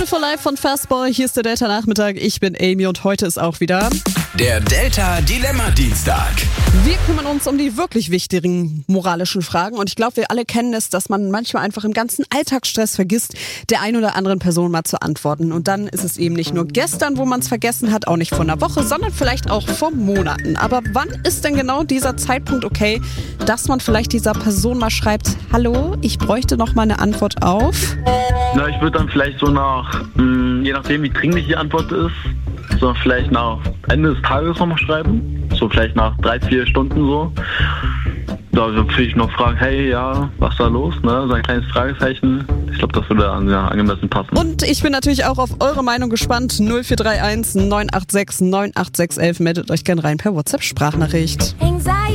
Beautiful Life von Fastboy. Hier ist der Delta-Nachmittag. Ich bin Amy und heute ist auch wieder der Delta-Dilemma-Dienstag. Wir kümmern uns um die wirklich wichtigen moralischen Fragen und ich glaube, wir alle kennen es, dass man manchmal einfach im ganzen Alltagsstress vergisst, der ein oder anderen Person mal zu antworten. Und dann ist es eben nicht nur gestern, wo man es vergessen hat, auch nicht vor einer Woche, sondern vielleicht auch vor Monaten. Aber wann ist denn genau dieser Zeitpunkt okay, dass man vielleicht dieser Person mal schreibt, hallo, ich bräuchte noch mal eine Antwort auf? Na, ich würde dann vielleicht so je nachdem wie dringlich die Antwort ist, so vielleicht nach Ende des Tages nochmal schreiben. So vielleicht nach 3-4 Stunden so. Da würde ich noch fragen, hey, ja, was ist da los? Ne? So ein kleines Fragezeichen. Ich glaube, das würde dann angemessen passen. Und ich bin natürlich auch auf eure Meinung gespannt. 0431 986 98611. Meldet euch gerne rein per WhatsApp-Sprachnachricht.